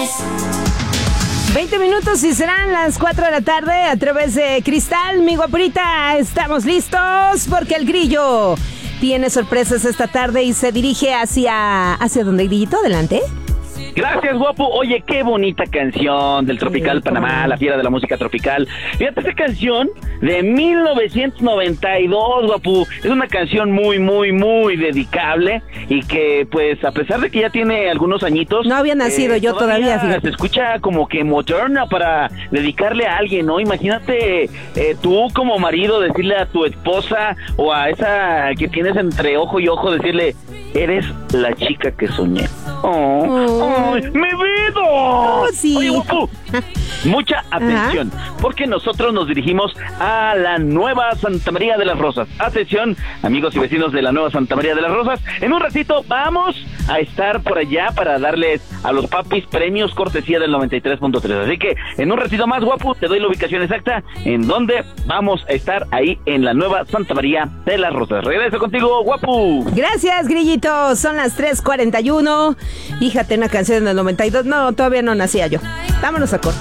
20 minutos y serán las 4 de la tarde a través de Cristal. Mi guapurita, estamos listos porque el Grillo tiene sorpresas esta tarde y se dirige hacia dónde, Grillito, adelante. Gracias, guapo. Oye, qué bonita canción del Tropical Panamá, la fiera de la música tropical. Fíjate, esta canción de 1992, guapo. Es una canción muy, muy, muy dedicable y que, pues, a pesar de que ya tiene algunos añitos... No había nacido yo todavía, fíjate. Se escucha como que moderna para dedicarle a alguien, ¿no? Imagínate tú como marido decirle a tu esposa o a esa que tienes entre ojo y ojo, decirle, eres la chica que soñé. ¡Ay, mi vida! Oh, sí. Oye, guapo, mucha atención, porque nosotros nos dirigimos a la Nueva Santa María de las Rosas. Atención, amigos y vecinos de la Nueva Santa María de las Rosas. En un ratito vamos a estar por allá para darles a los papis premios cortesía del 93.3. Así que en un ratito más, guapo, te doy la ubicación exacta en donde vamos a estar ahí en la Nueva Santa María de las Rosas. Regreso contigo, guapo. Gracias, Grillito. Son las 3:41. Fíjate, una canción del 92. No, todavía no nacía yo. Vámonos a corte.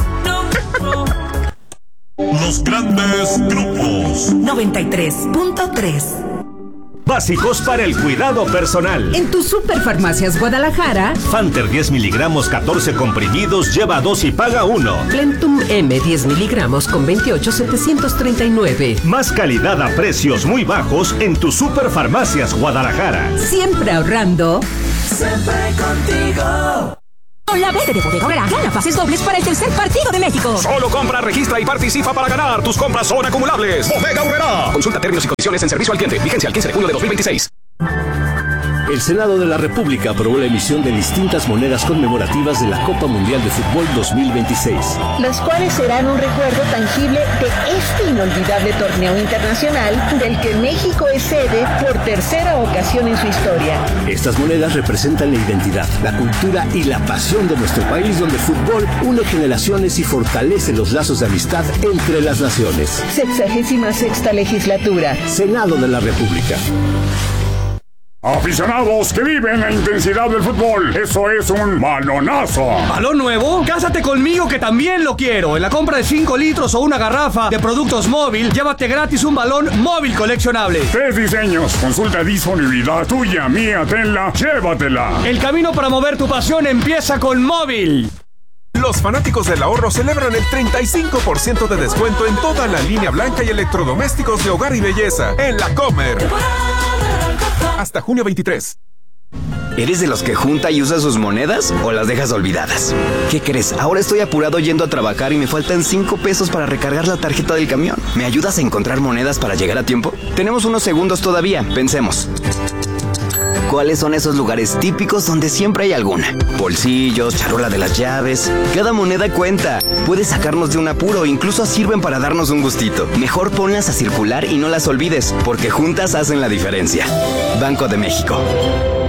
Los grandes grupos 93.3. Básicos para el cuidado personal. En tu Superfarmacias Guadalajara, Fanter 10 miligramos 14 comprimidos, lleva 2 y paga 1. Plentum M 10 miligramos con 28,739. Más calidad a precios muy bajos en tu Superfarmacias Guadalajara. siempre ahorrando. Siempre contigo. Con la vete de Bodega Aurrera, gana pases dobles para el tercer partido de México. Solo compra, registra y participa para ganar. Tus compras son acumulables. Bodega Aurrera. Consulta términos y condiciones en servicio al cliente. Vigencia al 15 de junio de 2026. El Senado de la República aprobó la emisión de distintas monedas conmemorativas de la Copa Mundial de Fútbol 2026. Las cuales serán un recuerdo tangible de este inolvidable torneo internacional del que México es sede por tercera ocasión en su historia. Estas monedas representan la identidad, la cultura y la pasión de nuestro país, donde el fútbol une generaciones y fortalece los lazos de amistad entre las naciones. 66ª legislatura. Senado de la República. Aficionados que viven la intensidad del fútbol, eso es un balonazo. ¿Balón nuevo? Cásate conmigo que también lo quiero. En la compra de 5 litros o una garrafa de productos móvil, llévate gratis un balón móvil coleccionable. 3 diseños, consulta disponibilidad tuya, mía, tenla, llévatela. El camino para mover tu pasión empieza con móvil. Los fanáticos del ahorro celebran el 35% de descuento en toda la línea blanca y electrodomésticos de hogar y belleza en La Comer. Hasta junio 23. ¿Eres de los que junta y usa sus monedas o las dejas olvidadas? ¿Qué crees? Ahora estoy apurado yendo a trabajar y me faltan 5 pesos para recargar la tarjeta del camión. ¿Me ayudas a encontrar monedas para llegar a tiempo? Tenemos unos segundos todavía, pensemos. ¿Cuáles son esos lugares típicos donde siempre hay alguna? Bolsillos, charola de las llaves. Cada moneda cuenta. Puede sacarnos de un apuro, incluso sirven para darnos un gustito. Mejor ponlas a circular y no las olvides, porque juntas hacen la diferencia. Banco de México.